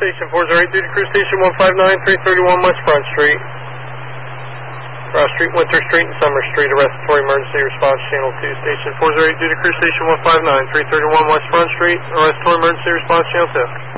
Station 408 due to Crew Station 159, 331 West Front Street. Cross Street, Winter Street, and Summer Street. Arrestatory emergency response channel 2. Station 408 due to Crew Station 159, 331 West Front Street. Arrestatory emergency response channel 2.